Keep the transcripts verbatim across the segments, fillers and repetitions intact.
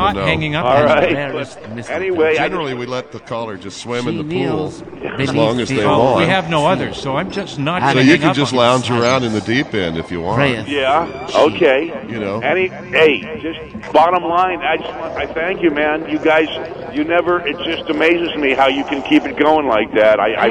not know. hanging up All on right. you. But anyway, I Generally, just, we let the caller just swim She in the pool kneels as beneath long as the they oak. Oh, want. we have no others, so I'm just not So so going to you hang can up just on you. lounge around in the deep end if you want. Prayeth. yeah, okay. You know. Any, hey, just bottom line, I just want, I thank you, man. You guys, you never. It just amazes me how you can keep it going like that. I, I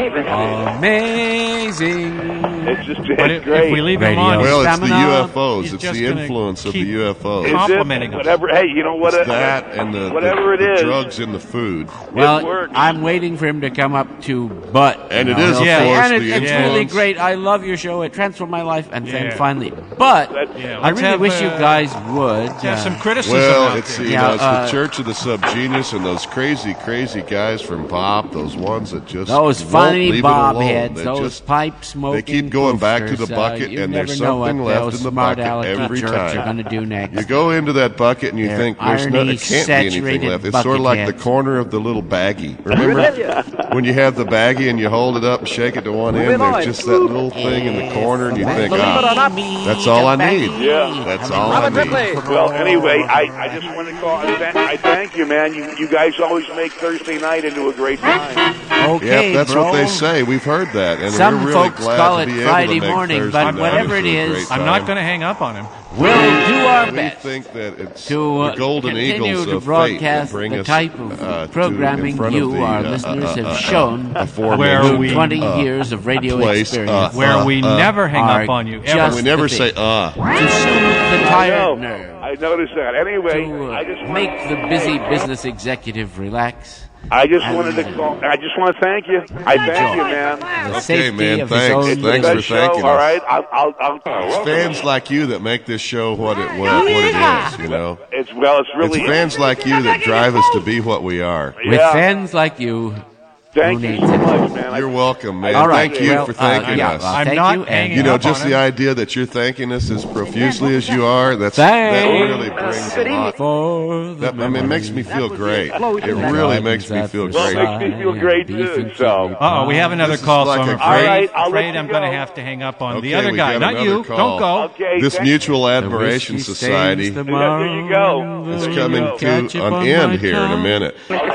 Amazing. it's just it's But if, great. if we leave him Radio. on, Well, it's the Stamina. U F Os. He's It's just the gonna influence of the keep U F Os. Is it? complimenting us. Whatever. Hey, you know what? It's that and the, whatever the, it is. the drugs in the food. Well, works. I'm waiting for him to come up to but. And you it know, is, he'll of say, course, and it, the it's influence. really great. I love your show. It transformed my life. And Yeah. then finally, but Yeah, I let's really have, wish you uh, guys would. Yeah, uh, some criticism Well, out it's there. you Yeah, know it's uh, the Church of the Subgenius and those crazy, crazy guys from Bob. Those ones that just Those won't funny leave it bob alone. heads, They those just pipe smoking. they keep going back to the poofers, bucket, uh, you and never there's know what something left those in the smart bucket alecky every jerks time. are going to do next. You go into that bucket and you They're think there's no, it can't be anything irony-saturated left. It's sort of like the bucketheads. corner of the little baggie. Remember when you have the baggie and you hold it up and shake it to one end? There's just that little thing in the corner, and you think, ah, that's all I need. Yeah. That's all I need. Well, anyway, I, I just want to call. I thank, I thank you, man. You you guys always make Thursday night into a great time. Okay, Yeah, that's bro. what they say. We've heard that, and Some we're really folks glad call to it be Friday able to make morning, Thursday but night whatever it into a is, great I'm time. not going to hang up on him. We'll do our We best think that it's to uh, the golden continue eagles to of broadcast fate that bring the us, type of uh, to- programming in front you, of the, our uh, listeners, uh, have uh, shown aforementioned, Where through we- twenty uh, years of radio place, experience. uh, Where we uh, never hang are up on you, just ever. we never the say thing. uh. To soothe the I tired know. nerve, I noticed that. Anyway, to I uh, just make want, the busy business executive relax. I just wanted to call. I just want to thank you. I thank you, man. The Okay, safety man, of his thanks. own It's the Thanks little- for best show. thanking All us. right, I'll. I'll, I'll It's fans like you that make this show what it what, what it is. You know, It's well. It's really. it's fans like you that drive us to be what we are. With Yeah. fans like you, Thank who you needs so it? much, man. I- You're welcome, man. All right, Thank you well, for uh, thanking yeah, us. well, I'm thank not you, and hanging You know, up just on the him. idea that you're thanking us as profusely as you are, that's, that Thanks really brings a lot. for the That, I mean, it makes me feel great. It memories. really makes me feel Well, it great. makes me feel great, too, so. Uh-oh, we have another This is call, like so I'm a afraid, All right, I'll let afraid you I'm going to go. have to hang up on Okay, the other we guy. got Not another you. call. Don't go. Okay. This thank- Mutual Admiration Society There you go. is There you coming go. to an end here in a minute.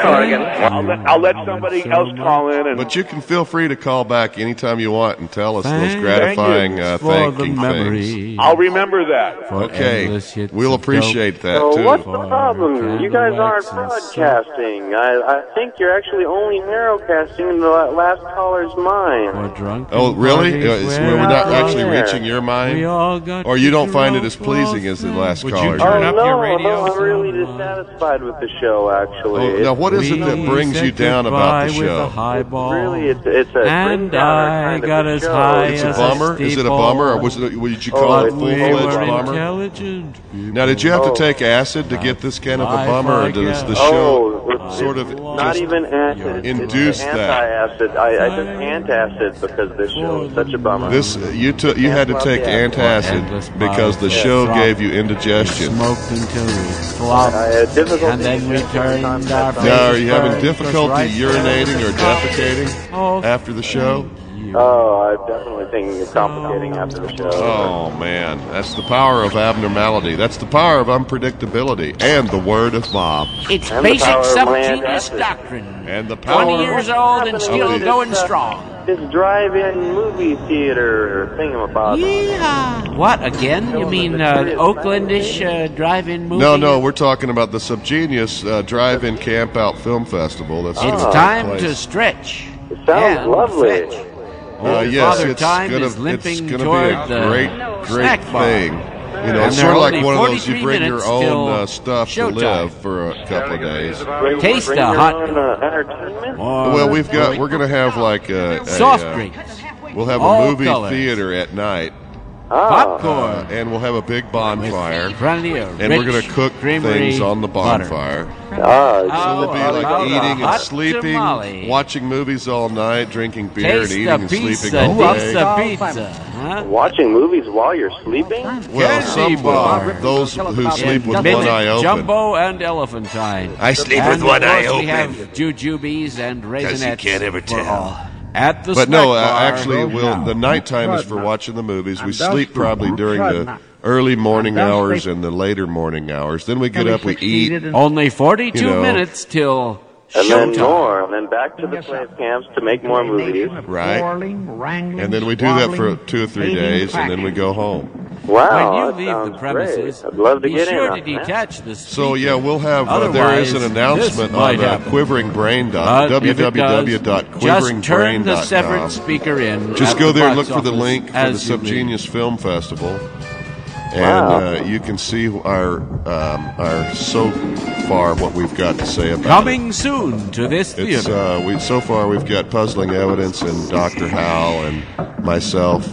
I'll let, I'll let somebody else call in. And But you can feel free to call back anytime you want and tell us those Thank gratifying you uh, for the thanking things. memory. I'll remember that. For Okay, endless hits we'll of appreciate that So too. what's the problem? You guys aren't Candlelights and broadcasting. I, I think you're actually only narrowcasting in the la- last caller's mind. For drunken Oh, really? parties Uh, it's where where we're not Yeah. actually reaching your we mind? all got Or you don't to find it roll as pleasing for as the fun. last Would you caller? turn Oh, up no, your radio? no, I'm really dissatisfied with the show, actually. Oh, now, It's what is it that We brings you said down about the goodbye with a show? highball. really, it's, it's a And bring down I kind of got a as show. high It's a as bummer? Is it a steeple. bummer, or was it? Would you Oh, call it it's- We full-fledged were bummer? intelligent people. Now, did you have to Oh. take acid to get this kind of a Life bummer, or like does the a- show Oh, it's sort of not just even acid. induce it's that? Anti-acid. I, I took antacid because this show is such a bummer. This you took you had to take antacid because the show gave you indigestion. Smoked until we flopped, I had difficulty and then we turned our Now, faces are you having burned, difficulty right urinating or defecating Oh, after the show? Oh, I'm definitely thinking of complicating after the show. Oh man, that's the power of abnormality. That's the power of unpredictability, and the word of Bob, It's And the basic power of land subgenius acid. doctrine. and the power. Twenty years old and still Okay. going strong. This drive-in movie theater thingamabob. Yeah. What again? You mean uh, Oaklandish uh, drive-in movie? No, no, we're talking about the Subgenius uh, Drive-In Camp Out Film Festival. That's It's gonna time take to place. stretch. It sounds and lovely. fetch. Uh, Old yes, Father it's Time gonna, is limping it's gonna toward be a the great, great snack bar. thing. You know, And it's there sort are of like only one of those you forty-three bring your minutes own till uh, stuff to showtime. live for a couple of days. Bring, Taste bring the your hot own, uh, entertainment. Or Well, we've got we're gonna have like a, a soft uh, drinks, We'll have a All movie colors. theater at night, Ah, popcorn, and we'll have a big bonfire, plenty of and we're rich, gonna cook creamery things on the butter. bonfire. ah, How We'll be about like a eating and hot sleeping, tamale? watching movies all night, drinking beer Taste and eating the and pizza, sleeping all day. pizza, pizza. Huh? watching movies while you're sleeping? Well, Candy some bar. will. Those who sleep with Midget, one eye open. Jumbo, and elephantine. I sleep and with one of eye course we open. have jujubes and raisinets can't ever for tell. all. At the But snack no, uh, bar. actually, we'll, the nighttime is for watching the movies. We sleep probably during the early morning hours and the later morning hours. Then we get up, we eat. Only forty-two You know. minutes till And then showtime. more, and then back to the slave camps to make more movies. Right. And then we do that for two or three days, and then we go home. Wow, When you that leave the sounds premises, great. I'd love to be get sure in to on that. detach the So, speaker. yeah, we'll have, uh, there is an Otherwise, announcement this might on uh, happen. Quivering Brain But dot if it does, www dot quivering just turn brain the dot severed com. speaker in. Just at go the there and box look for the office link for the as you leave. Subgenius Film Festival, and Wow. uh, you can see our um, our so far what we've got to say about Coming soon to this it. It's theater. uh, we so far we've got Puzzling Evidence and Doctor Howell and myself,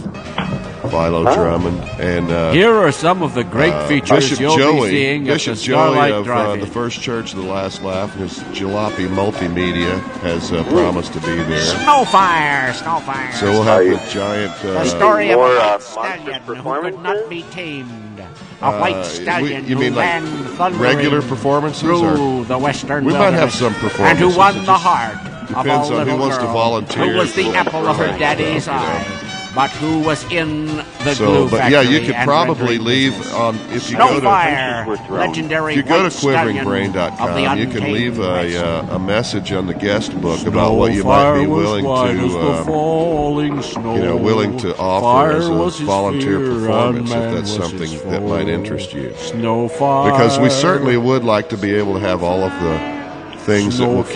Philo Drummond, and uh, Here are some of the great uh, features Bishop you'll Joey, be seeing Bishop at the Joey Starlight of uh, Drive-In. the First Church of the Last Laugh, and his Jalopy Multimedia has uh, promised to be there. Snowfire, Snowfire. So we'll have the giant. the Uh, story of More, a uh, white monstrous stallion who could performances? not be tamed. A white uh, stallion we- you who mean like ran thundering regular performances, through or the western we might have wilderness, some and performances. who won It the just heart of a depends on who little wants to girl volunteer who was the for- apple of her for daddy's stuff, you know. eye, but who was in the So, glue but factory. yeah, you could and probably rendering leave business. on if you go to Snowfire, legendary if you go to white quivering stallion brain dot of com, the you can untamed leave West. a uh, a message on the guest book about what you might be willing to. Uh, falling snow. you know, willing to offer Fire as was a his volunteer fear, performance, and if man that's was something his that might foe. interest you. Snowfire. Because we certainly would like to be able to have all of the things that will keep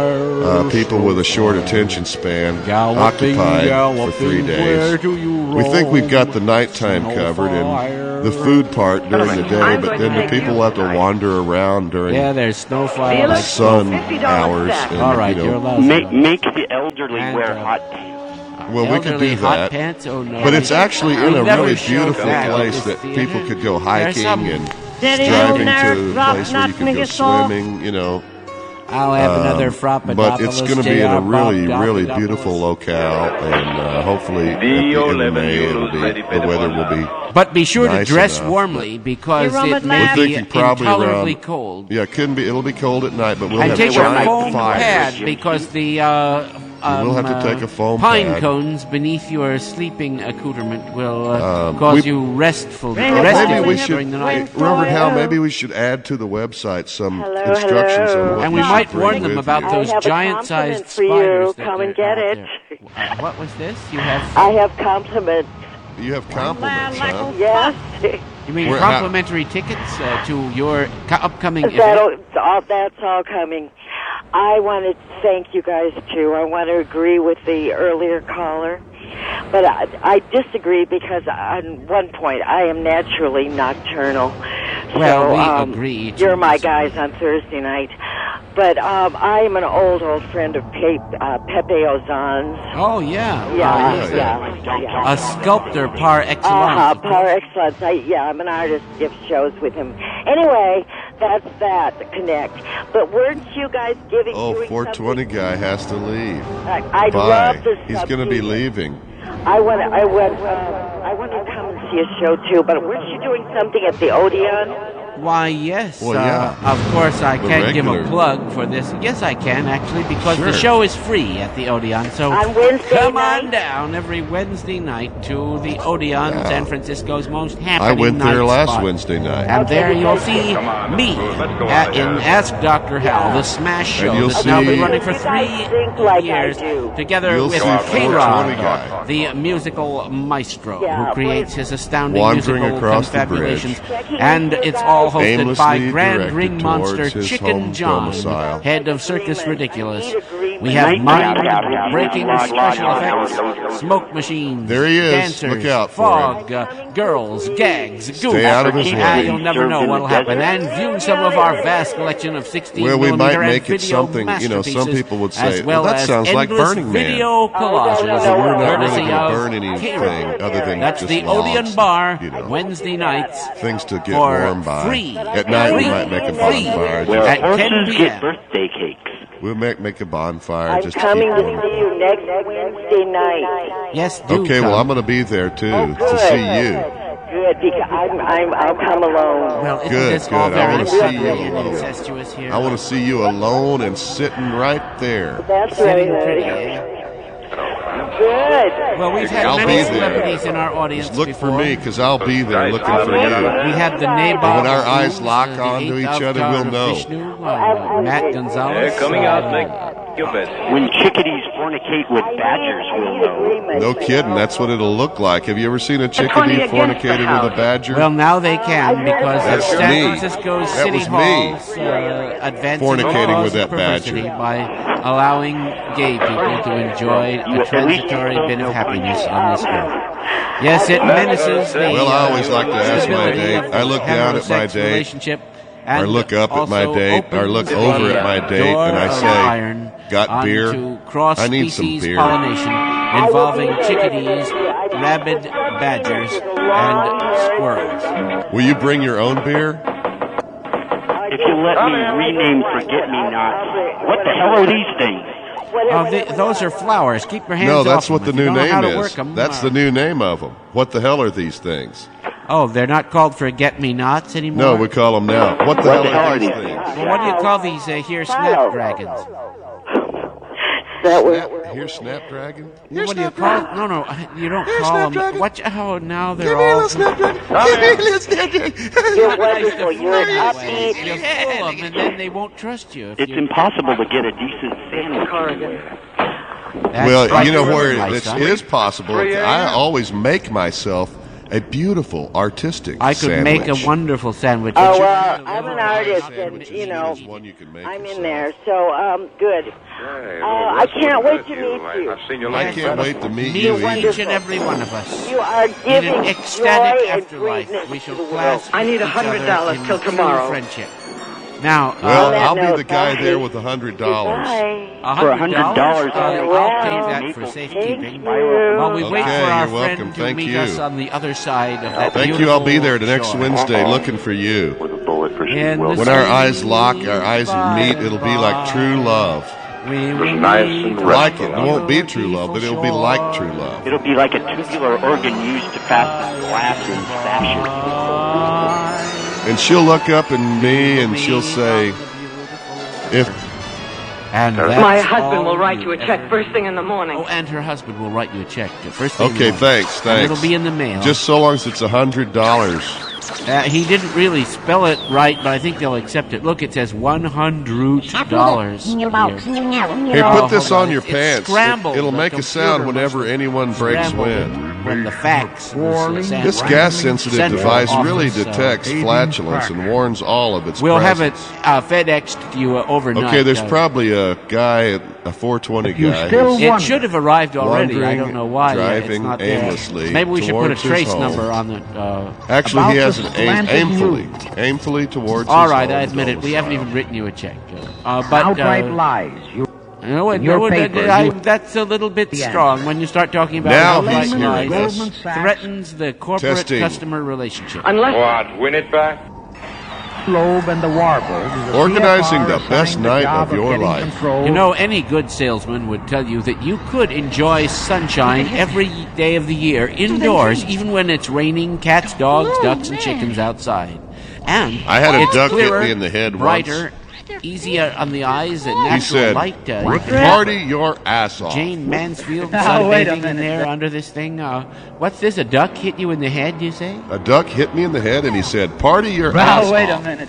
uh, people with a short attention span Galloping, occupied galloping, for three where days. do you We think we've got roam? the nighttime covered and the food part during the day, but then the people will have to wander around during Yeah, there's Snowfire. Like sun hours. And, All right, you you're know, allowed. Make, make the elderly And, wear uh, hot pants. well, we could elderly do hot that. pants? Oh, no. But it's actually in We a never really showed beautiful that at place this that theater. people could go There's hiking some- and Daddy, driving old to nerd, a drop place where you not could me go a soul. swimming, you know. I'll have Um, another Frappadopoulos. but it's going to be in J R a really, Bob really Doppadopoulos. beautiful locale, and uh, hopefully at the end of May it'll be, the weather will be. But be sure nice to dress enough, warmly because You're on it the may lab. We're be thinking probably intolerably around. cold. Yeah, it couldn't be. It'll be cold at night, but we'll And have take a giant foam fires. pad because the uh, um, will have to uh, take a foam pine pad. cones beneath your sleeping accoutrement will uh, Um, cause we- you restful Maybe restive Maybe we during should, the night. Robert Hal. Maybe we should add to the website some Hello, instructions hello. on what And you we should might bring warn them with about you. those I have a giant-sized compliment for you. spiders. that Come and they're get out it. there. What was this? You have? I have compliments. You have compliments, huh? Yes. You mean We're- complimentary tickets uh, to your co- upcoming event? That'll, all, that's all coming. I want to thank you guys, too. I want to agree with the earlier caller. But I, I disagree because on one point, I am naturally nocturnal. Well, so, we um, agree to You're my disagree. guys on Thursday night. But um, I am an old, old friend of Pe- uh, Pepe Ozan's. Oh, yeah. Yeah, Uh, yeah, yeah. yeah. yeah. A sculptor par excellence. Uh-huh, par excellence. I, yeah, I'm an artist, give shows with him. Anyway, that's that, connect. But weren't you guys giving... Oh, doing four twenty something- guy has to leave. I, I Bye. love this He's stuff. going to be too. leaving. I want to, I want, uh, I want to come and see a show too. But weren't you doing something at the Odeon? Why, yes. Well, uh, yeah. Of course, I The can't give a regular- plug for this. Yes, I can, actually, because the Sure. show is free at the Odeon. So On Wednesday come night? on down every Wednesday night to the Odeon, Yeah. San Francisco's most I happening went there night last spot. Wednesday night. And Okay, there you'll because- see me at, in Ask Doctor Hal, the Smash Show you'll that's now been see- running for You guys three think like I years, do. together You'll with see four twenty K-Rod, guy. the musical maestro, Yeah, who creates but- his astounding Wandering musical across the bridge. confabulations. Checking And into it's that. all hosted Aimlessly by Grand directed Ring Monster towards his Chicken home John, domicile. head of Circus Agreement. Ridiculous. I need agreement. We have Night, mind night, night, breaking night, special night, night, effects, night, night. smoke machines, There he is. dancers, Look out for fog, uh, girls, gags, goof. Stay out of his way. And you'll never know what'll happen. And view some of our vast collection of sixteen Well, we might millimeter and make it video something, you know, some masterpieces, people would say, as well well, that as sounds like endless Burning Man. video collages, no, no, We're not really courtesy going to of burn anything K-Rod. other than That's just the logs, Odeon Bar, you know, Wednesday nights. things to get for warm by. free. At night, we Free. might make a Free. bonfire. Where At Just, ten horses p m get birthday cakes. we'll make make a bonfire I'm just to keep coming to warm. see you next Wednesday night. Yes, do Okay, come. well, I'm going to be there too Oh, to good. see you. Good, because I'm, I'm, I'll come alone. Well, isn't Good, this all good. I very wanna see lovely you and alone. incestuous here? I want to see you alone and sitting right there. That's Sitting right, pretty, honey. eh? good. Well, we've had I'll many be there. celebrities in our audience Just look before. for me, because I'll be there looking for you. We had the nabob. When our of eyes Blues, lock uh, the onto eighth each other, avatar we'll of know. Vishnu, uh, Matt Gonzalez. coming out uh, next. Your best. When chickadees fornicate with badgers, we'll know. No kidding, that's what it'll look like. Have you ever seen a chickadee fornicated with a badger? Well, now they can because of That's San me. Francisco That City was me. Hall's uh, advancing Fornicating the cause with that of perversity badger. by allowing gay people to enjoy a transitory bit of happiness on this earth. Yes, it menaces the Well, I always uh, like to ask my stability date. of the I look down at my heterosexual date, relationship, or and look up at my also date, or opens look the over at my date, door and I of say, iron "Got onto beer? I need some cross-species beer." pollination involving chickadees, rabid badgers, and squirrels. Will you bring your own beer? If you let me rename forget-me-nots, what the hell are these things? Oh, they, those are flowers. Keep your hands No, off that's them. what the If you new don't know how name to is. work 'em, That's uh, the new name of them. What the hell are these things? Oh, they're not called forget-me-nots anymore? No, we call them now. What the What the hell hell are are these these things? Well, what do you call these uh, here snapdragons? That was Snap, here's Snapdragon. What do you call them? No, no, you don't call them. Snapdragon. What? Oh, now they're all... Snapdragon. Give me a little Snapdragon. you're wonderful. You're an upbeat. You fool them, and then they won't trust you. If It's you impossible to get a decent sandwich anywhere. That's Well, right, you know you're where right, it son. is possible. I always make myself a beautiful artistic I could sandwich. make a wonderful sandwich. Oh, But well, you- I'm an artist, and, Sandwiches you know, is one you can make I'm in yourself. there. So, um, good. Hey, Uh, I can't wait to meet you. I've seen your I lady. can't wait to meet Meet you each either. and every one of us. You are In giving an joy ecstatic and afterlife, sweetness we to shall the world. clasp I need each a hundred other dollars in till true tomorrow. friendship. Now, Well, uh, that I'll be note, the guy bye. there with a hundred dollars. Bye. a For a hundred hundred dollars, dollars, uh, I'll I'll take take that that for for safekeeping. Thank you. While we wait Okay, for our you're friend welcome. to Thank meet you. us on the other side of that Thank you. I'll be beautiful there the next shore. Wednesday looking for you. With a bullet for Steve And Wilson. When our eyes lock, our eyes meet, it'll be like true love. We will nice meet and on Like the it. It won't be true beautiful love, but it'll be shore. like true love. It'll be like a tubular organ used to fasten glass in fashion. And she'll look up at me and she'll say, if And My that's husband all will write you a ever- check first thing in the morning. Oh, and her husband will write you a check the first thing. in the okay, morning. thanks, And thanks. it'll be in the mail. Just so long as it's a hundred dollars. Uh, he didn't really spell it right, but I think they'll accept it. Look, it says one hundred dollars. Hey, Oh, put this hold on on. your It's pants. scrambled. It, will The make a sound computer whenever must have anyone breaks scrambled wind. when the fax was sent. This gas-sensitive Central device really office, uh, detects flatulence and warns all of its We'll have it presence. uh, FedExed to you uh, overnight. Okay, there's uh, probably a guy, at a four twenty guy. who's It should have arrived already. I wandering, don't know why. uh, driving it's not there. aimlessly Maybe we should put a towards his trace home. number on the. Uh, Actually, he has about an the aim, slanted aimfully, roof. aimfully towards All his right, home I admit it. We haven't domicile. even written you a check. Uh, but Outright uh, lies. You, no, in no, your no, paper, I, you- that's a little bit The strong when you start talking about Now outright he's hearing lies. us. Threatens the corporate Testing. customer relationship. Unless What? Win it back? Globe and the Warbles. is a Organizing C F R the best assigned the night job of your getting life. control You know, any good salesman would tell you that you could enjoy sunshine every day of the year indoors, even when it's raining cats, dogs, ducks, and chickens outside. And I had a it's duck hit clearer, me in the head once. brighter, easier on the eyes, and natural He said, light. Uh, you can party your ass off. Jane Mansfield Now, wait a sunbathing in minute. there under this thing. Uh, what's this? A duck hit you in the head? You say? A duck hit me in the head and he said, party your Now, ass wait off. a minute.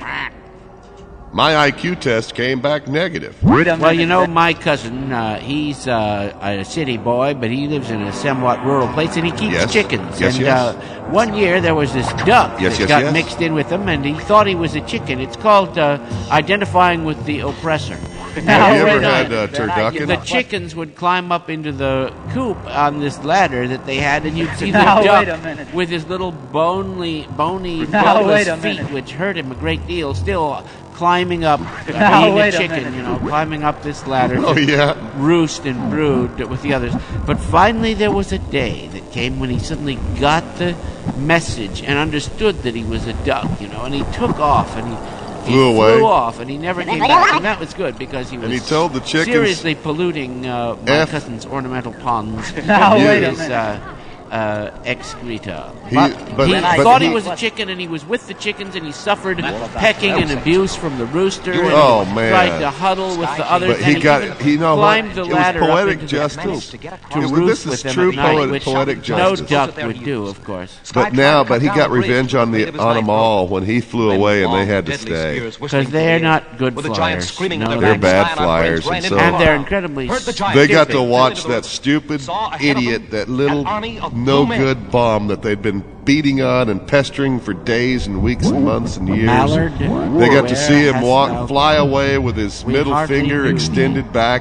My I Q test came back negative. Wait a minute. Well, you know, my cousin, uh, he's uh, a city boy, but he lives in a somewhat rural place, and he keeps Yes. chickens. Yes, and yes. Uh, one year there was this duck Yes, that yes, got yes. mixed in with them, and he thought he was a chicken. It's called uh, identifying with the oppressor. Have you wait ever a had minute. uh, turducken? The chickens would climb up into the coop on this ladder that they had, and you'd see the Now, duck wait a minute. with his little bony, bony, Now, boneless wait a feet, minute. which hurt him a great deal, still climbing up, uh, Now, being a wait a chicken, minute. you know, climbing up this ladder Oh, to yeah. roost and brood with the others. But finally, there was a day that came when he suddenly got the message and understood that he was a duck, you know, and he took off and he. He Flew away. flew off, and he never came back. And that was good because he was And he told the chickens, seriously polluting uh, my F cousin's ornamental ponds Now, you. wait a his, minute. uh, uh, excreta. He- but, but- he but thought he, he- was a chicken, and he was with the chickens, and he suffered pecking and abuse from the rooster. And Oh, he man. tried to huddle with the others. But he and got even he know what? climbed the It was ladder up poetic into justice. the, to It was- roost this with is them true at night, poetic, which poetic no justice. duck would do, of course. But now, but he got revenge on the on them all when he flew away and they had to stay. Because they're not good flyers. No, They're they- bad flyers, and so and they're incredibly they got to stupid. watch that stupid idiot, that little no-good bum that they'd been beating on and pestering for days and weeks and months and years. Mallard, They got to where see him hast walk, thou fly away with his We middle hardly finger knew extended back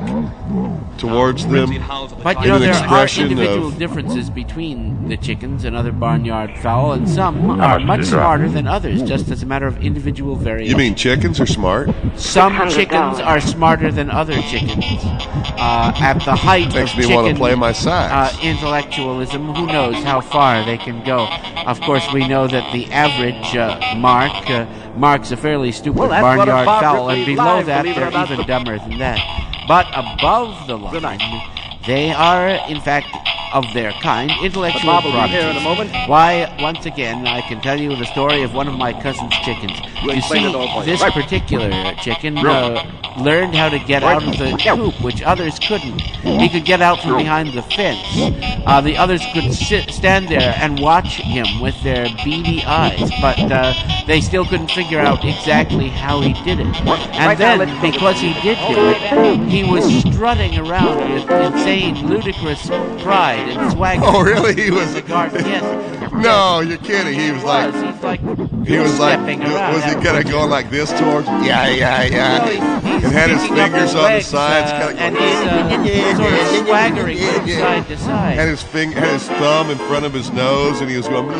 towards them. But you in know, an there are expression individual of- differences between the chickens and other barnyard fowl, and some are much smarter than others, just as a matter of individual variation. You mean chickens are smart? Some chickens are smarter than other chickens. Uh, at the height Makes of me chicken wanna play my sax. Uh, intellectualism, who knows how far they can go. Of course, we know that the average uh, mark uh, marks a fairly stupid Well, that's what a barnyard Bob fowl, and Ripley below live, that, believe it or they're not. even dumber than that. But above the line, they are, in fact, of their kind, intellectual Bob will be here prodigies. in a moment. Why, once again, I can tell you the story of one of my cousin's chickens. You explain see, it all for you. this Right. particular chicken uh, learned how to get out of the coop, which others couldn't. He could get out from behind the fence. Uh, the others could sit, stand there and watch him with their beady eyes, but uh, they still couldn't figure out exactly how he did it. And then, because he did do it, he was strutting around with insane, ludicrous pride and swagger. Oh, really? He was. The garden, yes. No, you're kidding. He was like. He's like He was like. stepping around. Was he kind of going like this towards? Yeah, yeah, Well, yeah. he's- he's And had his kicking up fingers his on the legs, sides, uh, kind of and going. he's uh, sort of swaggering from side to side. Had his finger, had his thumb in front of his nose, and he was going.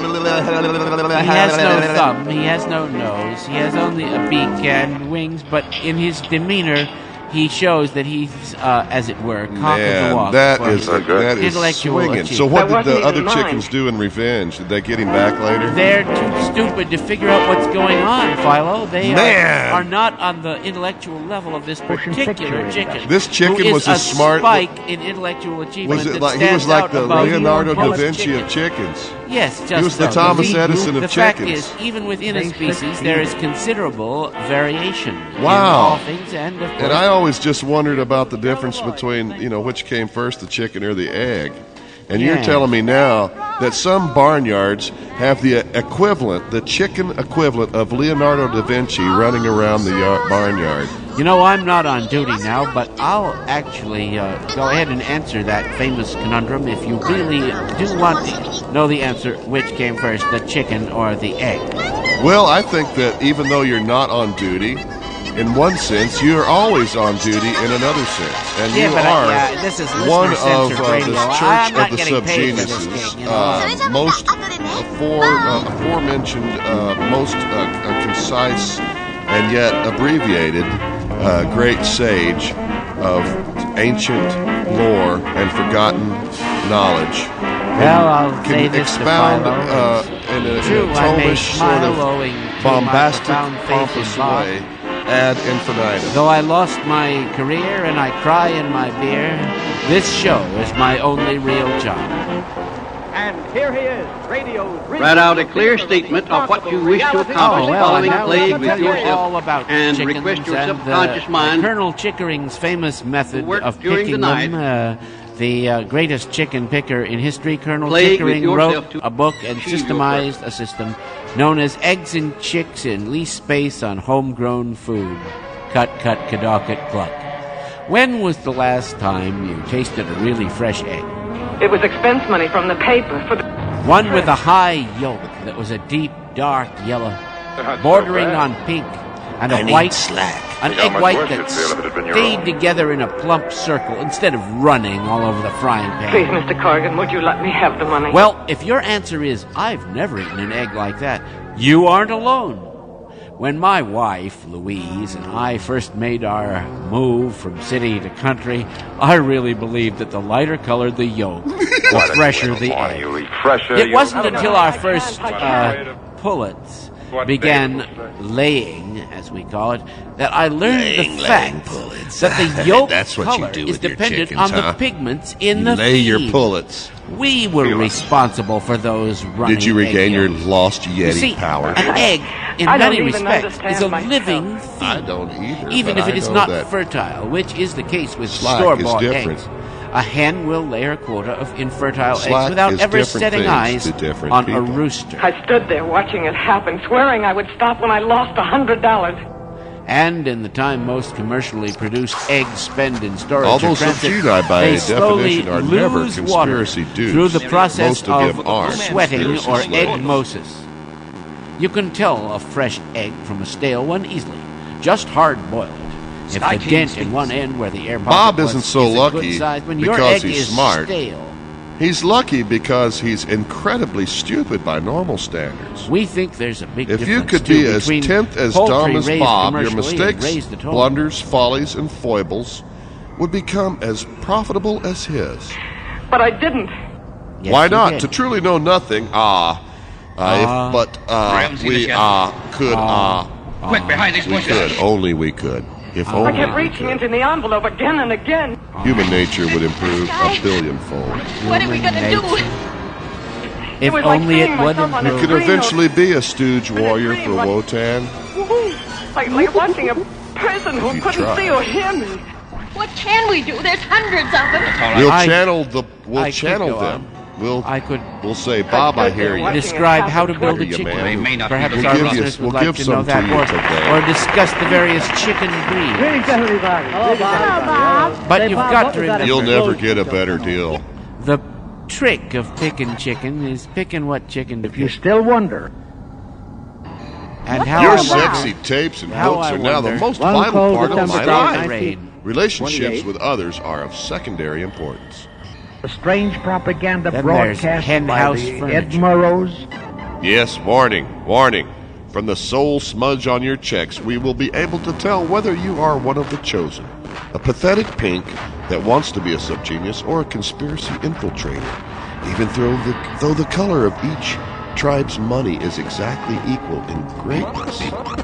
He has no thumb, he has no nose, he has only a beak and wings, but in his demeanor, he shows that he's, uh, as it were, cock of the Man, walk. that for is his that is intellectual swinging. So achievement. what That did the wasn't other even mine. chickens do in revenge? Did they get him back later? They're too stupid to figure out what's going on, Philo. They Man. are, are not on the intellectual level of this particular chicken. This chicken who is was a a smart- spike in intellectual achievement. Was it that like he was stands like out the above Leonardo da most Vinci chickens. of chickens? Yes, just was the so. Thomas The- Edison of the fact chickens. is, even within a species, there is considerable variation in Wow. all things, and of course, And I always just wondered about the difference between, you know, which came first, the chicken or the egg. And you're Yeah. telling me now that some barnyards have the equivalent, the chicken equivalent of Leonardo da Vinci running around the yard, barnyard. you know, I'm not on duty now, but I'll actually uh, go ahead and answer that famous conundrum if you really do want to know the answer, which came first, the chicken or the egg. Well, I think that even though you're not on duty, in one sense, you're always on duty in another sense. And Yeah, you but I- are yeah, this is one listener-censored of uh, radio. the I'm Church not of the getting paid for this Subgenuses, thing, you know. uh, most afore, uh, aforementioned, uh, most uh, uh, concise and yet abbreviated uh, great sage of ancient lore and forgotten knowledge. Well, I'll can say this to expound Philo. uh, in a, True, in a I may Thomish sort smile of owing to my bombastic, profound faith in pompous God. way ad infinitum. Though I lost my career and I cry in my beer, this show is my only real job. And here he is, radio's Write out a clear statement of what you wish to accomplish Oh, well, following and a now plague we can with tell you yourself all about and chickens request your and subconscious the, mind Colonel Chickering's famous method work of during picking the night. them. Uh, the uh, greatest chicken picker in history, Colonel Plague with Chickering, yourself wrote to a book and achieve your systemized a system known as Eggs and Chicks in Least Space on Homegrown Food. Cut, cut, kadawkat, cluck. When was the last time you tasted a really fresh egg? It was expense money from the paper for the... One with a high yolk that was a deep, dark yellow, bordering on pink, and a I need white slack. An Think how egg much white worse that you'd feel if it had been your stayed own. together in a plump circle instead of running all over the frying pan. Please, Mister Corrigan, would you let me have the money? Well, if your answer is, I've never eaten an egg like that, you aren't alone. When my wife, Louise, and I first made our move from city to country, I really believed that the lighter colored the yolk, the Why, fresher that's the why egg. you eat fresher, It you- wasn't I don't until know. our first uh, pullets what began Dave will say. laying, as we call it, that I learned Laying, the laying fact pullets. that the yolk That's what you color do is with your dependent chickens, on huh? the pigments in You the lay your feed. pullets. We were responsible for those running Did you regain egg your yolks. lost You Yeti see, power? an egg, in I don't many even respects, is a understand living myself. I thing. don't either. Even but if it I is know not that fertile, which is the case with Slack is store-bought different. eggs. A hen will lay her quota of infertile Slack eggs without is ever different setting things eyes to different on people. a rooster. I stood there watching it happen, swearing I would stop when I lost a hundred dollars. And in the time most commercially produced eggs spend in storage All or those transit, subpoenaed by they a slowly definition are never lose water conspiracy dudes. through the process Most of of, them are sweating conspiracy or slaves. eggmosis. You can tell a fresh egg from a stale one easily, just hard-boiled. If the dent in one end where the air pocket Bob was isn't so is a lucky good size, when your because egg he's is smart. stale. He's lucky because he's incredibly stupid by normal standards. We think there's a big If difference you could too, be as between tenth as poultry dumb as raised Bob, your commercially and mistakes, raised at home. blunders, follies, and foibles would become as profitable as his. But I didn't. Yes, Why you not? did. To truly know nothing, ah, uh, Ah. if, but uh, Ramsey, we the ah could ah, Quick, behind these we bushes. could only we could. If I only kept we reaching could. into the envelope again and again. Human nature would improve a billionfold. What are we gonna do? If was like only it seeing would myself on a You improve. could Green eventually be a stooge warrior green, for like- Wotan. Woohoo! Like, like watching a person who If you couldn't try. see or hear me. What can we do? There's hundreds of them. We'll I- channel the. We'll I could channel go them. We'll. I could We'll say, Bob, I hear you. describe how to build a Hear you, chicken. man. They may not Perhaps be our We'll give you- listeners we'll would like give to some know to that, you or, today. or discuss the various chicken breeds. Greetings, everybody. Hello, Bob. But you've got to remember, You'll never get a better deal. the trick of picking chicken is picking what chicken to If you pick. still wonder, And how Your I sexy wonder- tapes and How books I are now the wonder- most One vital call part of December my Stop life. the raid. Relationships twenty-eight. with others are of secondary importance. the strange propaganda Then there's broadcast hen by house the furniture. Ed Murrows. Yes, warning, warning. From the soul smudge on your checks, we will be able to tell whether you are one of the chosen. A pathetic pink that wants to be a subgenius or a conspiracy infiltrator. Even though the, though the color of each tribe's money is exactly equal in greatness.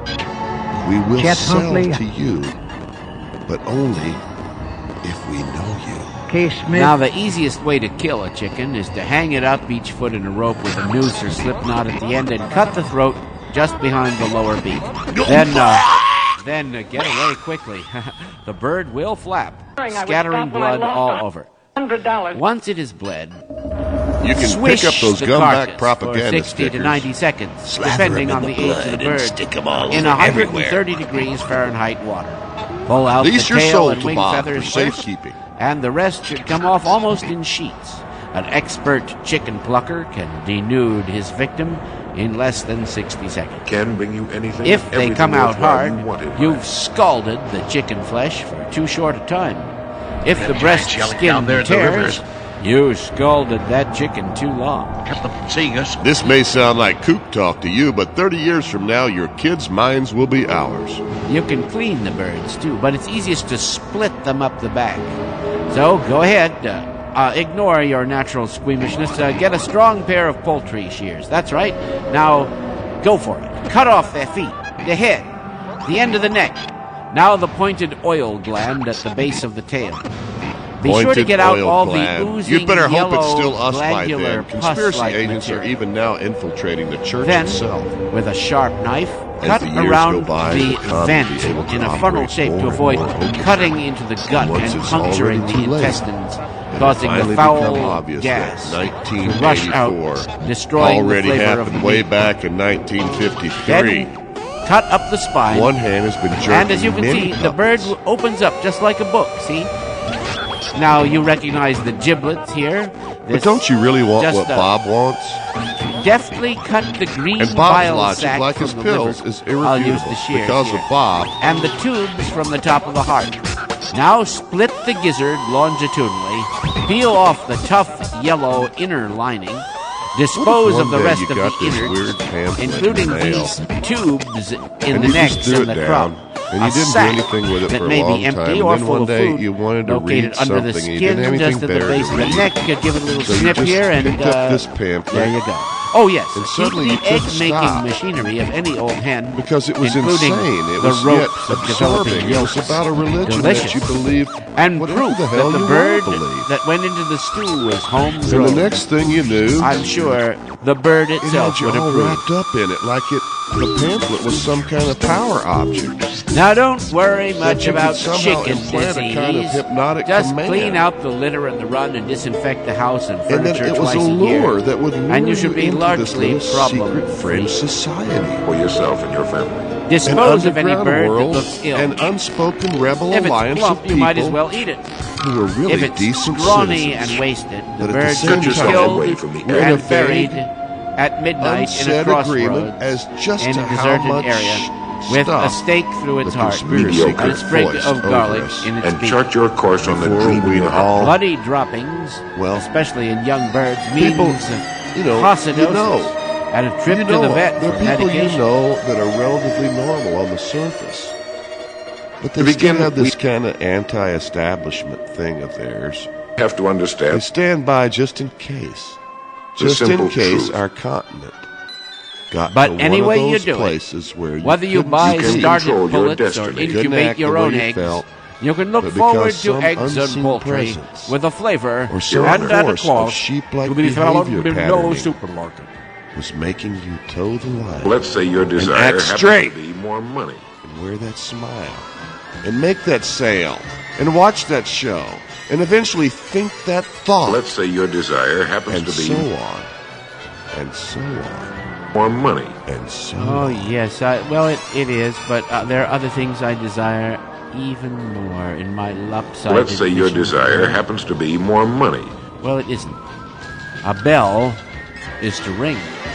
We will Chet sell Huntley. to you, but only if we know you. K. Smith. Now, the easiest way to kill a chicken is to hang it up each foot in a rope with a noose or slip knot at the end and cut the throat just behind the lower beak. Then, uh, then uh, get away quickly. The bird will flap, Swearing I would scattering stop when I blood lost all a over. Hundred dollars. Once it is bled, You can swish pick up those the gumback carcass propaganda for sixty stickers. to ninety seconds, Slather depending 'em on in the the age of the blood and bird, stick 'em all in over one hundred everywhere. thirty degrees Fahrenheit water. Pull out Lease the your tail soul and to wing Bob for feathers first, safekeeping. and the rest should come off almost in sheets. An expert chicken plucker can denude his victim in less than sixty seconds. Can bring you anything. If they everything come out worthwhile hard, you wanted. you've scalded the chicken flesh for too short a time. If the Them breast giants yelling skin down there at the tears, rivers. you scalded that chicken too long. Kept them seeing us. This may sound like kook talk to you, but thirty years from now, your kids' minds will be ours. You can clean the birds too, but it's easiest to split them up the back. So go ahead, uh, uh, ignore your natural squeamishness. Uh, get a strong pair of poultry shears. That's right. Now go for it. Cut off their feet, the head, the end of the neck. Now the pointed oil gland at the base of the tail. Be sure to Pointed get out oil all gland. the oozing You'd better hope it's yellow still us by glandular then. Conspiracy pus-like agents are material. even now infiltrating the church Then, itself. with a sharp knife, As cut the years around go by, the the economy vent will be able to in a operate funnel shape more to and avoid more openly. cutting into the gut Once and it's puncturing already the too late, intestines, it'll causing the finally foul become obvious gas that to rush out, nineteen destroying already the flavor of happened the way meat. back in nineteen fifty-three. Then cut up the spine. One hand has been jerked. And as you can many see, the bird couples. w- opens up just like a book, see? Now you recognize the giblets here. But This don't you really want just what a- Bob wants? Deftly cut the green And Bob's bile logic, sac like from his the pills, liver. is I'll use irrefutable the shears because here. of Bob. And the tubes from the top of the heart. Now split the gizzard longitudinally, peel off the tough yellow inner lining, dispose What if of the one day rest you of got the this innards, weird pamphlet including in the mail, these tubes in and the you neck just threw and it the down, crop. and you A didn't do sac anything with it that for a may long be empty time, or and then full one of day food you wanted to located read under the something, and you didn't skin have just anything at the better base to of the read. neck. You give it a little So you snip just here, and picked up uh, this pamphlet, there you go. Oh, yes. And Keep suddenly the you couldn't egg-making stop. machinery of any old hen, Because it was including insane. It the was ropes yet of developing absorbing. It was yolks. about a religion Delicious. that you believe And whatever proof the hell that you the bird want to believe. that went into the stew was homegrown. And the next thing you knew, I'm sure the bird it itself had you would all approve. wrapped up in it like it. The pamphlet was some kind of power object. Now, don't worry much you could about somehow chicken implant a disease. kind of hypnotic Just command. clean out the litter and the run and disinfect the house and And then furniture it was twice a a year. lure that would lure and you should you be into largely this little secret problem-free. French society. For yourself and your family. Dispose of any An bird that world, looks ill. an unspoken rebel If it's alliance plump, of you people might as well eat it. who were really If it's decent scrawny citizens. and wasted, the But at the bird same should be time, killed away from the we're in a and buried vague, at midnight in a unsaid crossroads agreement as just in to a how deserted much area with a stuff stake through its the heart conspiracy and a could sprig foist of over garlic us. in its And beak. chart your course on the Before dream in we'd your heart. all- Bloody droppings, Well, especially in young birds, means people, you know, coccidosis you know, and a trip you to know, the vet there for are people medication. you know that are relatively normal on the surface. But they To still begin, have this we- kind of anti-establishment thing of theirs. Have to They understand. stand by just in case. The Just in simple case truth. our continent got But to one any of way you those do it, places where you Whether you couldn't buy can see, started control your pullets or destiny. couldn't incubate act your the way own you eggs, felt, you can look but forward because to some eggs and unseen poultry presence with a flavor or some and at a force of cost sheep-like to the behavior below patterning supermarket. was making you toe the line Let's say your desire act happens straight. to be more money. and wear that smile and make that sale and watch that show and eventually think that thought Let's say your desire happens and to be so on and so on more money. and so Oh on. yes, I, well it, it is, but uh, there are other things I desire even more in my lopsided. Let's say your vision. desire happens to be more money. Well, it isn't. A bell is to ring.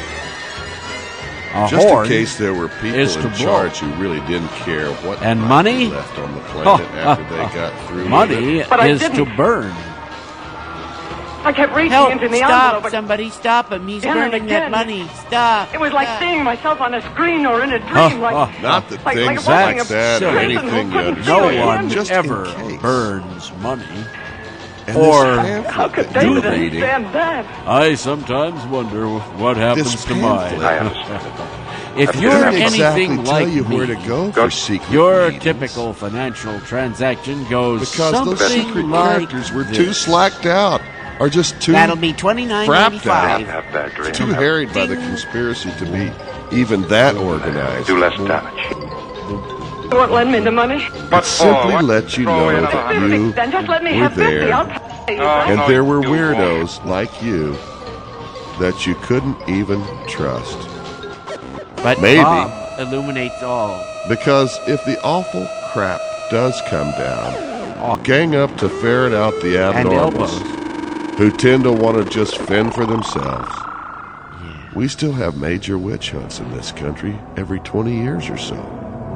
A Just horn in case there were people is to in blow. charge who really didn't care what And might money? be left on the planet after they got through with Money it. But I is to didn't. burn. I kept reaching Help! into the Stop! envelope. Somebody stop him! He's Again and burning that again. money! Stop! It was like Stop. seeing myself on a screen or in a dream. Oh, like, oh, Not that like, like things a like, bunch of that or children who anything you couldn't understand. feel No it. one just in ever case. burns money. And or- this pamphlet How could that they you're reading, understand that? I sometimes wonder what happens this to mine. pamphlet I understand. If That's you're doesn't You're exactly anything tell like you me, where to go for secret your meetings. typical financial transaction goes Because those something secret like characters were this. too slacked out, or just too That'll be twenty-nine frapped ninety-five. out, Have bad dreams. too harried by the conspiracy to be even that organized. Do less damage. You won't lend me the money? It simply let you know that you Then just let me were have fifty. there, I'll pay you. and there were weirdos like you that you couldn't even trust. But Maybe. Bob illuminates all. Because if the awful crap does come down, gang up to ferret out the And abnormals elbows. who tend to want to just fend for themselves. We still have major witch hunts in this country every twenty years or so.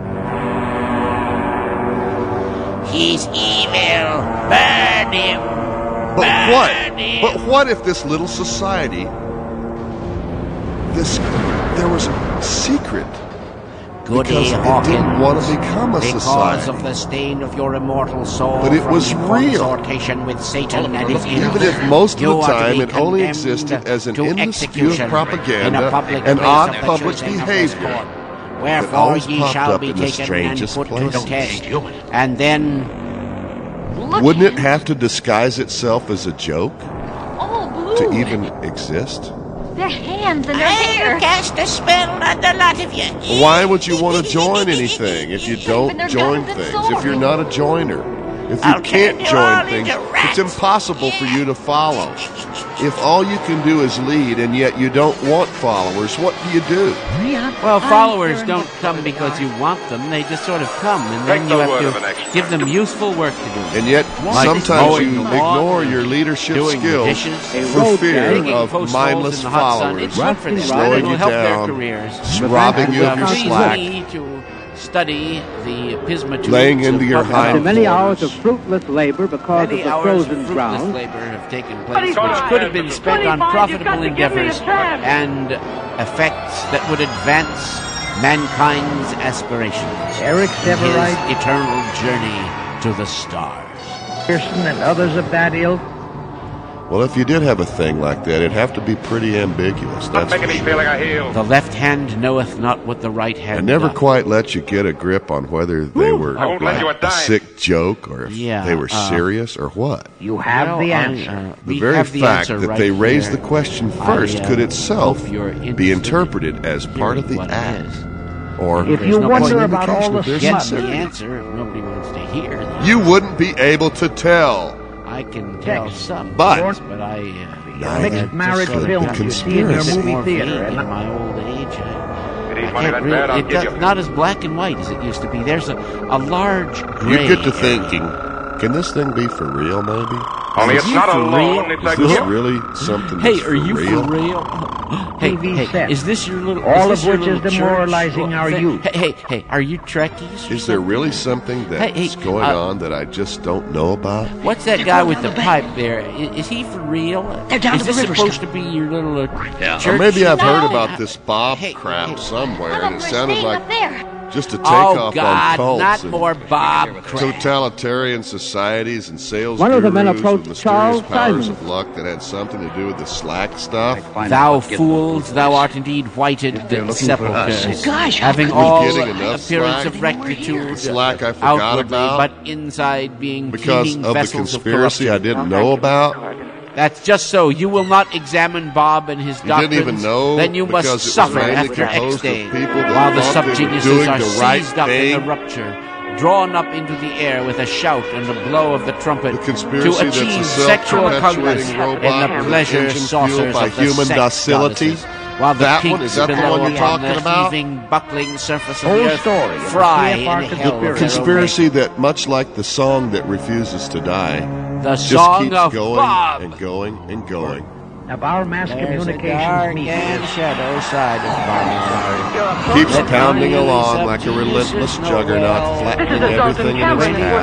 He's evil. Burn him. But Burn what? him. But what if this little society, this, there was a secret? Goody Because it Hawkins. didn't want to become a Because society. of the stain of your immortal soul But it from was real. consortition with Satan and his Even imps. if most of You the are to time be it only condemned existed as an to endless view of execution propaganda in a public and place odd of the public choosing of this behavior court. that Wherefore always ye popped shall up be in the taken and strangest put to the places. test. And then Wouldn't it have to disguise itself as a joke All blue. to even exist? Their hands and their I'll hair. cast a spell on the lot of you. Why would you want to join anything if you Even don't their join guns and things? If you're swords. not a joiner? If you I'll can't turn you all join things, into it's rats. impossible for you to follow. If all you can do is lead and yet you don't want followers, what do you do? Well, followers don't come because you want them. They just sort of come, and then Take you the have word to of an expert. give them useful work to do. And yet, Like sometimes mowing you the lawn, ignore your leadership doing the skills dishes, for fear digging of post holes mindless in the hot sun. followers It's good for them. slowing It'll you help down, their careers. robbing you of Um, your please slack, me to study the pismatubes laying into of your public hind After many quarters. hours of fruitless labor because Many of the hours frozen of fruitless ground, labor have taken place, Twenty-five. which could have been spent on Twenty-five, you've got profitable to give me a endeavors chance. and effects that would advance mankind's aspirations. Eric His Severide, eternal journey to the stars. Pearson, and others of that ilk Well, if you did have a thing like that, it'd have to be pretty ambiguous. That's making me feel like a heel. The left hand knoweth not what the right hand I never doth. quite let you get a grip on whether they were I won't lend like you a a dime. sick joke or if Yeah, they were uh, serious or what. You have Well, the I, answer. uh, The we very have the fact answer that right they raised here. the question first I, uh, could itself hope you're be interested interpreted as in part of the hearing what it act. is. Or If There's you no wonder point about all the there's Get smut, the answer if nobody wants to hear. Then you wouldn't be able to tell. I can tell Text. some, But- things, but I uh, Neither mixed just marriage sort of films got you see in your a bit movie more theater, vague and in my old age. I, If I you need money can't that bad, I'll really, it give does, you. not as black and white as it used to be. There's a, a large gray. You get to area. thinking, can this thing be for real, maybe? Only Is it's you not a for loan, real? it's Is a this gift. really something Hey, that's are you real? for real? Hey, T V hey, set. is this your little? All is this of your which is little demoralizing church our thing? youth. Hey, hey, hey, are you Trekkies? or Is there something? really something that's Hey, hey, going uh, on that I just don't know about? What's that guy with the pipe there? Is, is he for real? They're down is to the this river supposed stop. to be your little uh, Or church? maybe I've heard No. about this Bob Hey, crap hey. somewhere, How and about it we're sounded staying like up there? just a Oh takeoff God, on cults not and more Bob crap. totalitarian societies and sales One of the men gurus approached with mysterious Charles powers Simon. of luck that had something to do with the slack stuff. Thou fools, thou art indeed whited sepulchres, having all getting enough appearance slack? of rectitude, Slack I forgot outwardly, about? but inside being Because teeming of the vessels conspiracy I of corruption. didn't know about. That's just so. You will not examine Bob and his You doctrines. didn't even know Then you because must it was suffer mainly after composed of X-Day, people that while the thought they were sub-geniuses doing are the right seized up in thing. the rupture, drawn up into the air with a shout and a blow of the trumpet The conspiracy to that's a achieve sexual self-perpetuating congress robot in the with pleasure engine fueled saucers by of the human sex docility. goddesses, while the That one? peaks Is that the below one you're upon talking the about? heaving, buckling surface of Whole the earth story of the fry C F R in hell of their own Conspiracy that, much like the song that refuses to die, The just song keeps of going Bob. and going and going. Of our mass There's a communications dark media. and shadow side of Bob. Keeps That pounding really along like a subdues relentless us no juggernaut, well. flattening everything in its path.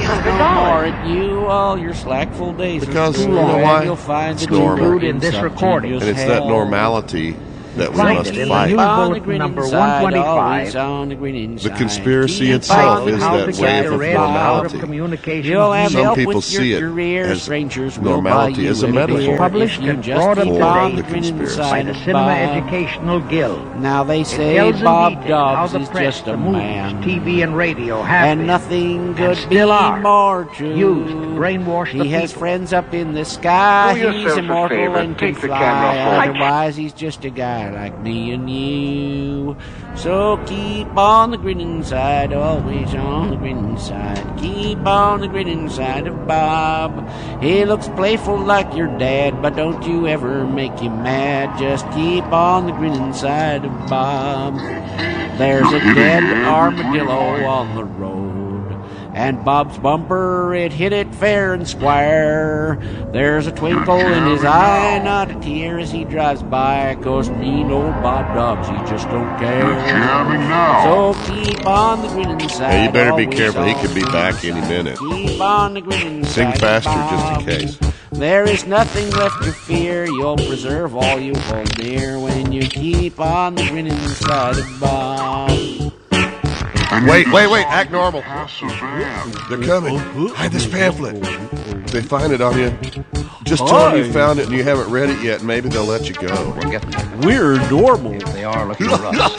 More at you all your slackful days. Because, are you know through, why? and you'll find It's that you normal. were Include in this some recording. genius And it's that hell. normality that we Find must it in the fight. news On the bulletin grinning number side, one twenty-five. always on the grinning The side. conspiracy Keep itself on is how that to get wave the of red out normality. of communications You'll have media. Some help people with see your it career. as Strangers will normality buy you as a a metaphor. beer Published if you and just brought keep aboard on the the grinning conspiracy. by side the of Cinema Bob. Educational Guild. Now they It say tells in Bob detail how Dobbs the is press, just the a movies, man, T V and radio have and been, nothing could be still are, more true. used to brainwash the He has people. friends up in the sky. Do yourself He's a immortal favor, and can take the fly. camera off. Otherwise, he's just a guy like me and you. So keep on the grinning side, always on the grinning side. Keep on the grinning side of Bob. He looks playful like your dad, but don't you ever make him mad. Just keep on the grinning side of Bob. There's a dead armadillo on the road, and Bob's bumper, it hit it fair and square. There's a twinkle in his eye, not a tear as he drives by, 'cause mean old Bob Dobbs, he just don't care. So keep on the grinning side. Yeah, you better be always careful. He on could be the back grinning any side. minute. Keep on the grinning Sing side of faster just in Bob. case. There is nothing left to fear. You'll preserve all you hold dear when you keep on the grinning side of Bob. Wait, wait, wait, act normal. They're coming. Hide this pamphlet. If they find it on you, just tell them you found it and you haven't read it yet, and maybe they'll let you go. We're normal. They are looking for us.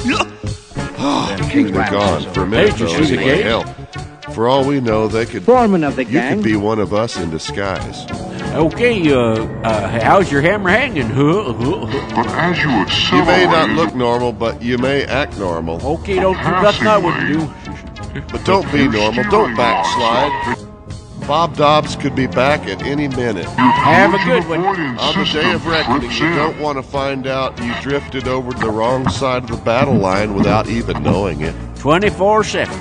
They're gone. For a minute, Hey, did you though, see the anyway. game? Hell, for all we know, they could. Foreman of the You gang. could be one of us in disguise. Okay, uh, uh, how's your hammer hanging? Huh? Huh? But as you accelerate, You may not look normal, but you may act normal. Okay, don't do that's not what you do. But don't be normal. Don't backslide. Bob Dobbs could be back at any minute. Have a good one. On the day of reckoning, you don't want to find out you drifted over to the wrong side of the battle line without even knowing it. twenty-four seven.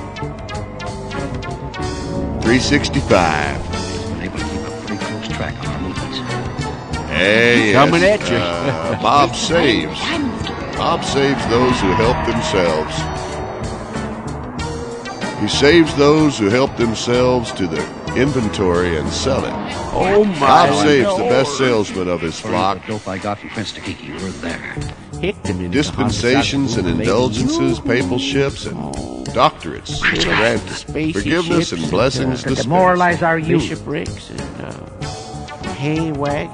three sixty-five. Able to keep a pretty close track on our movements. Hey, yes. Coming at you. Uh, Bob saves. Bob saves those who help themselves. He saves those who help themselves to the inventory and sell it. Oh my Bob saves the Lord. best salesman of his flock. The dope I got from Prince Takiki, we're there. Hicked him into Dispensations and the Honda indulgences, papalships and doctorates granted. Spacey Forgiveness and ships blessings and, uh, dispensed. Demoralize our youth. bishoprics and uh, hay wagons.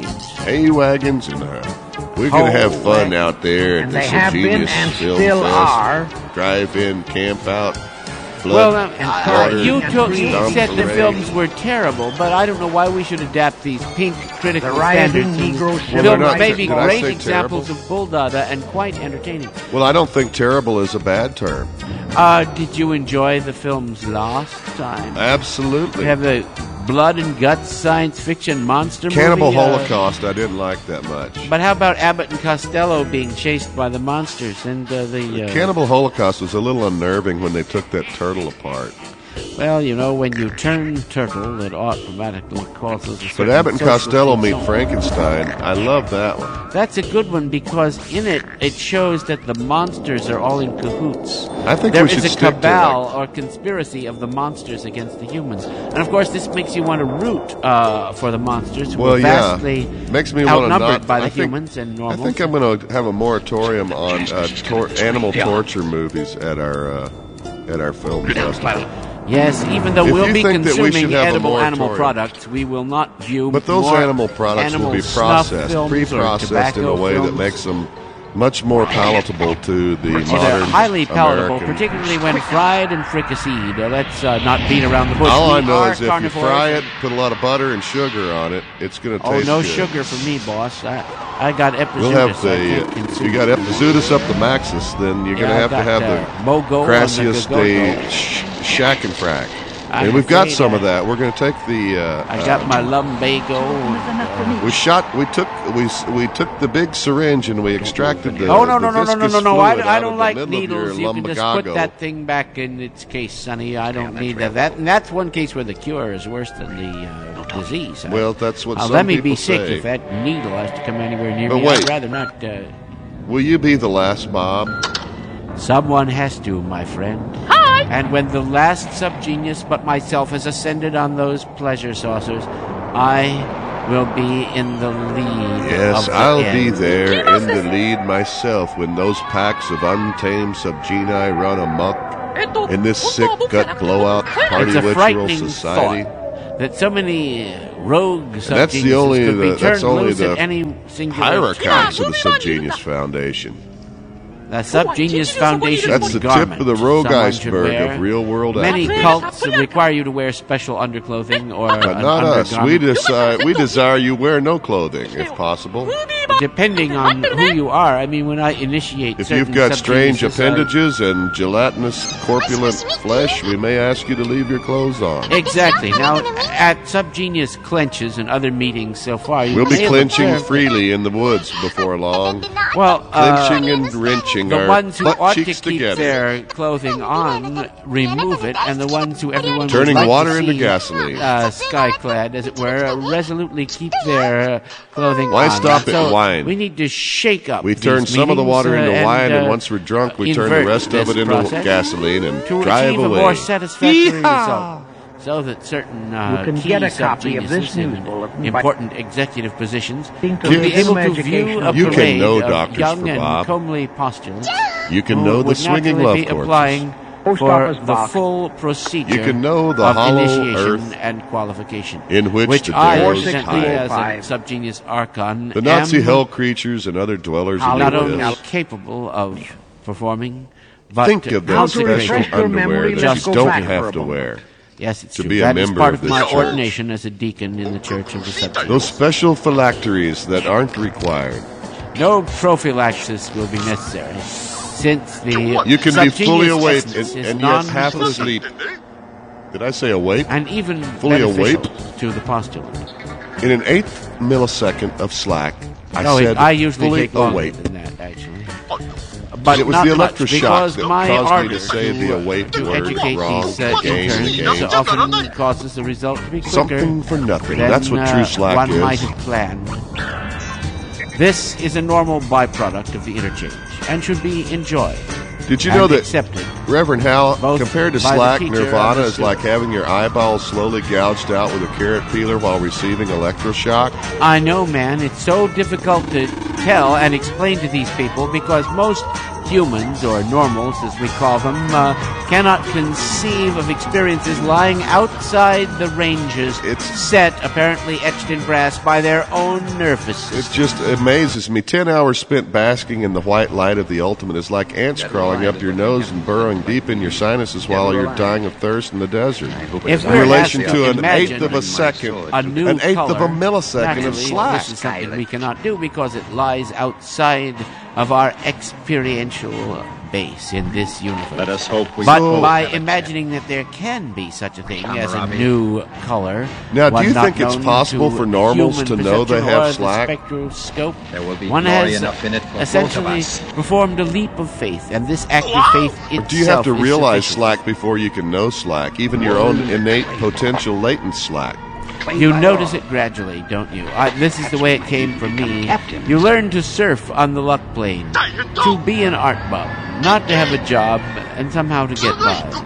hay wagons, and uh, we're going to have fun out there at And the they have been Subgenius and Film still Fest. are. Drive-in, camp out, Well, blood, uh, uh, water, you, told, you stomp said the parade. films were terrible, but I don't know why we should adapt these pink critical The rising standards. Negro Films civil Well, they're not- may be did I great say examples of bull dada and quite entertaining. Well, I don't think terrible is a bad term. Uh, did you enjoy the films last time? Absolutely. We have a blood and guts science fiction monster Cannibal movie. uh, Holocaust, I didn't like that much. But how about Abbott and Costello being chased by the monsters and uh, the... Uh, Cannibal Holocaust was a little unnerving when they took that turtle apart. Well, you know, when you turn turtle, it automatically causes a But certain Abbott and social Costello meet concern. Frankenstein. I love that one. That's a good one because in it, it shows that the monsters are all in cahoots. I think There we should is a stick to cabal like- or conspiracy of the monsters against the humans. And of course, this makes you want to root uh, for the monsters who Well, are yeah. vastly Makes me want to outnumbered not. by the I think, humans and I normals. think I'm going to have a moratorium on uh, tor- animal torture movies at our uh, at our film festival. Yes, even though If we'll you be think that we consuming should have a edible animal moratorium. products, we will not view But those more animal products will animal be snuff processed, films or pre-processed in a tobacco way that films. makes them much more palatable to the They're modern highly palatable, American. particularly when fried and fricasseed. Uh, let's uh, not beat around the bush. All I We know are is if you carnivores. fry it, put a lot of butter and sugar on it, it's going to Oh, taste no good. sugar for me, boss. I, I got epizootis. We'll have I can't the, consume you got it. Epizootis up the Maxis, then you're going to Yeah, have to I've have got, the uh, Mogo and the Crassius Gogogo. de sh- Shack and Frack. I'm And we've got afraid some I- of that. We're going to take the. Uh, I got uh, my lumbago. and, uh, We shot. We took. We s- we took the big syringe and we extracted the. Oh, no, the no, no, no, no, viscous no, no. I, fluid I out don't of like the middle of needles. your You can just put lumbago. that thing back in its case, Sonny. I don't need that. that. And that's one case where the cure is worse than the uh, disease. I- Well, that's what uh, some let me people be sick say. if that needle has to come anywhere near But me. wait. I'd rather not. Uh, Will you be the last, Bob? Someone has to, my friend. Hi! And when the last subgenius but myself has ascended on those pleasure saucers, I will be in the lead. Yes, of the I'll end. be there in the lead myself when those packs of untamed subgenii run amok in this sick gut blowout party It's a ritual frightening society. thought that so many rogue And that's the subgeniuses only could be the, turned that's only loose the at any singular hierarchies of the Subgenius Foundation. The Subgenius Foundation That's the tip garment of the rogue someone should iceberg wear. of real-world Many activism. cults require you to wear special underclothing or But an not us. We undergarment. decide. We desire you wear no clothing, if possible. Depending on who you are, I mean, when I initiate, If certain you've got strange subgeniuses are- appendages and gelatinous, corpulent flesh, we may ask you to leave your clothes on. Exactly. Now, at Subgenius clenches and other meetings so far, you We'll may be have clinching observed- freely in the woods before long. Well, uh, Clinching and wrenching the our ones who butt ought to cheeks keep together. their clothing on remove it, and the ones who everyone would Turning like to water into see, gasoline. uh, sky-clad, as it were, uh, resolutely keep their uh, clothing Why on. stop at So wine? We need to shake up. We these turn some of the meetings, water uh, into and, wine, and uh, once we're drunk, we turn the invert rest of this it into process gasoline and to drive achieve away. a more satisfactory Yeehaw! result. So that certain uh, You can key get a copy of this subgeniuses in news bulletin by- important executive positions Think will of be the able to education view a of You can parade know of Doctor young and Bob. comely postulants You can who know the would swinging naturally love be courses. applying Post for office the box. full procedure You can know the of hollow initiation earth and qualification, in which the I, darrows evidently as hide. a subgenius archon, The Nazi am hell creatures and other dwellers in not the only abyss. capable of performing, but Think of them consecrated. special refresh your underwear memory, that let's you go don't back for have a to moment. wear. Yes, it's to true. be a That is member part of of my this church. ordination as a deacon in the Church of the Subgenius. Those special phylacteries that aren't required. No prophylaxis will be necessary, since the You can be fully subgenius awake essence and, is and yet half non-potent asleep. Did I say awake? and even Fully beneficial awake? to the postulant. In an eighth millisecond of slack, I no, said it, I usually fully take longer awake. than that, actually. But It was not the much, electroshock because that my caused me ardor to say the awake to word educate wrong these uh, again and interns again. often causes the result to be quicker Something for nothing. than, That's what uh, true slack one is. might have planned. This is a normal byproduct of the interchange and should be enjoyed. Did you and know that, accepted. Reverend Hal, Both compared to by the slack, teacher Nirvana and the is like student. having your eyeballs slowly gouged out with a carrot peeler while receiving electroshock? I know, man. It's so difficult to tell and explain to these people because most humans, or normals as we call them, uh, cannot conceive of experiences lying outside the ranges It's- set, apparently etched in brass, by their own nervous system. It just amazes me. Ten hours spent basking in the white light of the ultimate is like ants crawling up your nose and burrowing deep in your sinuses while you're dying of thirst in the desert. If In we're relation asked to to an imagine eighth of a second, a new an eighth color, of a millisecond of naturally, slack. this is something we cannot do because it lies outside of our experiential base in this universe. Let us hope we But both by have a imagining that there can be such a thing as a Hammurabi. new color, Now, do one you not think it's known possible to for normals human to know they perception have or the slack? spectroscope, There will be one glory has enough in it for both of essentially us. performed a leap of faith, and this act of faith Or itself do you have to is realize sufficient. slack before you can know slack? Even your own innate potential latent slack. You notice it gradually, don't you? I, this is the way it came for me. You learn to surf on the luck plane, to be an art bum, not to have a job, and somehow to get by.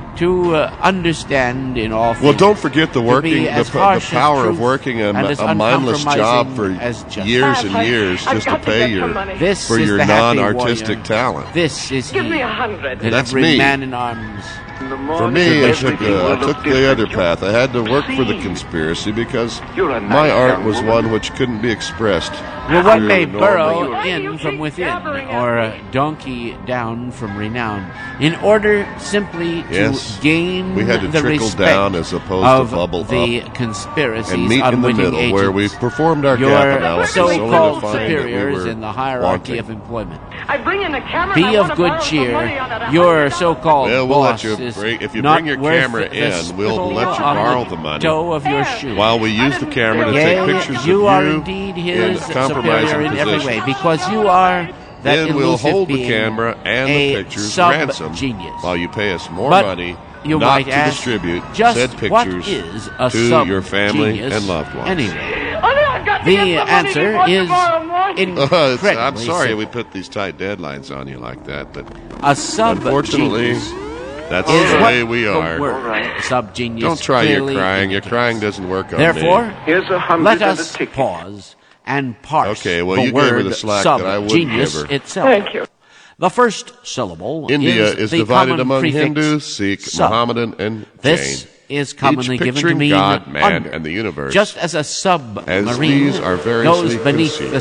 To uh, understand in all things. Well, don't forget the to working, be the, as p- the harsh as power of truth working a, and as a mindless job for uncompromising as justice. years and I've- years I've just to got to pay get your some money. This for is your the happy non-artistic warrior. talent. This is Give he, me a hundred. that That's every me. man in arms. For me, I took, uh, I took the other path. I had to work for the conspiracy because my art was one which couldn't be expressed. Well, one through may normal- burrow in from within, or uh, donkey down from renown, in order simply to Yes. gain We had to the trickle respect down as opposed to of bubble the up conspiracies, and meet in the unwitting middle agents. where we performed our Your gap analysis only to so-called find that we superiors were in the hierarchy wanting. of employment. I bring in a camera. Be and I of wanna good borrow some money cheer. on it. Your so-called Well, we'll boss let you is bring, if you not bring your worth camera the in, we'll spittle let you on borrow the the money toe of your shoe. while we use the camera to Yea, take pictures you of are you indeed in his compromising superior in every positions. way, because you are that Then we'll elusive hold the being, camera and a the pictures sub-genius. ransom while you pay us more But money you not might to ask, distribute just said what pictures is a to your family sub-genius and loved ones. Anyway, Oh, no, I've got to the get the money answer before is tomorrow morning. Uh, it's- I'm incredibly sorry simple. we put these tight deadlines on you like that, but A unfortunately, sub-genius that's is the what way we the are. word sub-genius Don't try your clearly crying. Your indicates. crying doesn't work on Therefore, me. Here's a hundred let and us a ticket. pause and parse Okay, well, the you gave her word the slack that I wouldn't sub-genius give her. itself. Thank you. The first syllable India is, is the divided common among prefix Hindu, Sikh, sub. Mohammedan, and This Jain. is commonly Each given to picturing mean God, man, under, and the universe. just as a submarine As these are variously goes beneath conceived. the